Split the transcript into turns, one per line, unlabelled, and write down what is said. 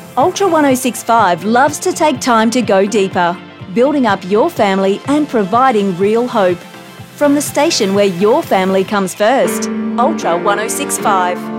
Ultra 1065 loves to take time to go deeper, building up your family and providing real hope. From the station where your family comes first, Ultra 1065.